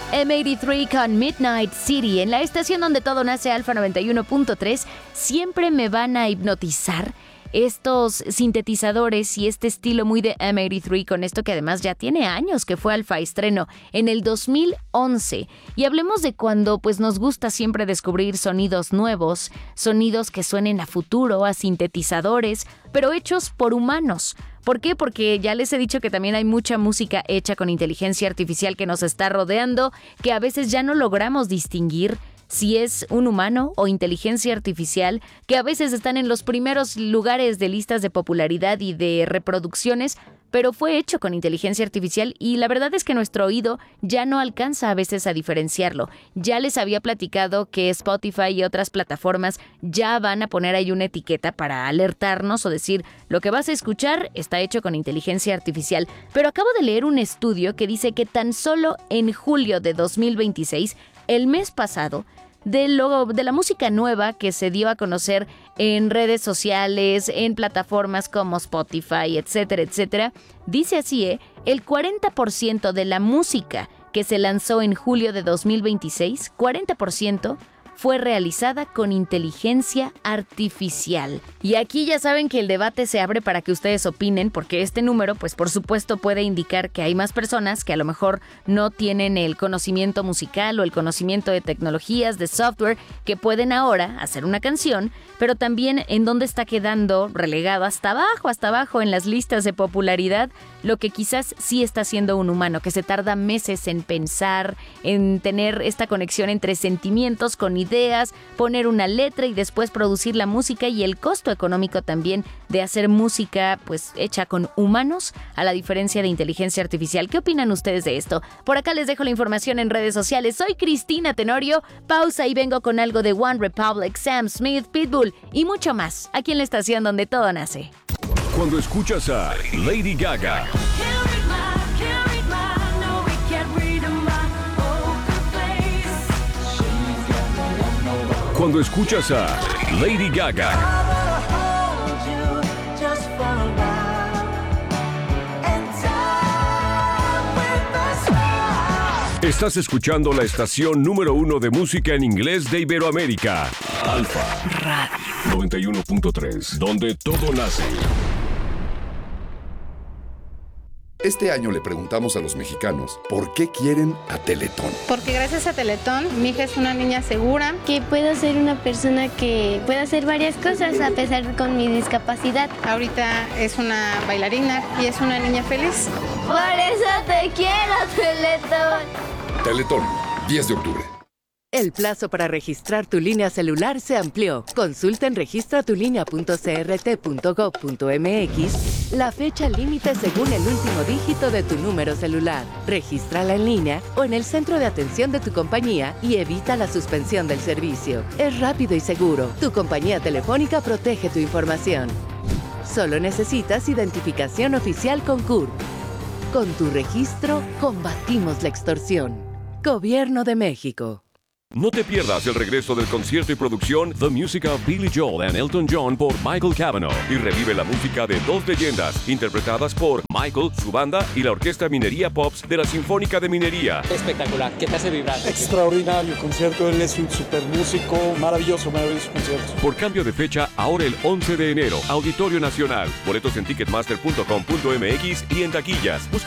M83 con Midnight City en la estación donde todo nace, Alfa 91.3. Siempre me van a hipnotizar estos sintetizadores y este estilo muy de M83, con esto que además ya tiene años que fue Alfa estreno en el 2011. Y hablemos de cuando pues nos gusta siempre descubrir sonidos nuevos, sonidos que suenen a futuro, a sintetizadores, pero hechos por humanos. ¿Por qué? Porque ya les he dicho que también hay mucha música hecha con inteligencia artificial que nos está rodeando, que a veces ya no logramos distinguir si es un humano o inteligencia artificial, que a veces están en los primeros lugares de listas de popularidad y de reproducciones, pero fue hecho con inteligencia artificial y la verdad es que nuestro oído ya no alcanza a veces a diferenciarlo. Ya les había platicado que Spotify y otras plataformas ya van a poner ahí una etiqueta para alertarnos o decir, lo que vas a escuchar está hecho con inteligencia artificial. Pero acabo de leer un estudio que dice que tan solo en julio de 2026, el mes pasado, de la música nueva que se dio a conocer en redes sociales, en plataformas como Spotify, etcétera, etcétera, dice así, el 40% de la música que se lanzó en julio de 2026, 40%, fue realizada con inteligencia artificial. Y aquí ya saben que el debate se abre para que ustedes opinen, porque este número, pues por supuesto puede indicar que hay más personas que a lo mejor no tienen el conocimiento musical o el conocimiento de tecnologías, de software, que pueden ahora hacer una canción, pero también en dónde está quedando relegado hasta abajo en las listas de popularidad, lo que quizás sí está haciendo un humano, que se tarda meses en pensar, en tener esta conexión entre sentimientos con ideas, poner una letra y después producir la música, y el costo económico también de hacer música pues hecha con humanos, a la diferencia de inteligencia artificial. ¿Qué opinan ustedes de esto? Por acá les dejo la información en redes sociales. Soy Cristina Tenorio, pausa y vengo con algo de One Republic, Sam Smith, Pitbull y mucho más, aquí en la estación donde todo nace. Cuando escuchas a Lady Gaga, cuando escuchas a Lady Gaga, estás escuchando la estación número 1 de música en inglés de Iberoamérica, Alfa Radio 91.3, donde todo nace. Este año le preguntamos a los mexicanos por qué quieren a Teletón. Porque gracias a Teletón, mi hija es una niña segura. Que puedo ser una persona que pueda hacer varias cosas a pesar con mi discapacidad. Ahorita es una bailarina y es una niña feliz. Por eso te quiero, Teletón. Teletón, 10 de octubre. El plazo para registrar tu línea celular se amplió. Consulta en registratulinea.crt.gov.mx la fecha límite según el último dígito de tu número celular. Regístrala en línea o en el centro de atención de tu compañía y evita la suspensión del servicio. Es rápido y seguro. Tu compañía telefónica protege tu información. Solo necesitas identificación oficial con CURP. Con tu registro, combatimos la extorsión. Gobierno de México. No te pierdas el regreso del concierto y producción The Music of Billy Joel and Elton John por Michael Cavanaugh, y revive la música de dos leyendas interpretadas por Michael, su banda y la Orquesta Minería Pops de la Sinfónica de Minería. Espectacular, ¿qué te hace vibrar? Extraordinario concierto, él es un super músico, maravilloso concierto. Por cambio de fecha, ahora el 11 de enero, Auditorio Nacional. Boletos en ticketmaster.com.mx y en taquillas.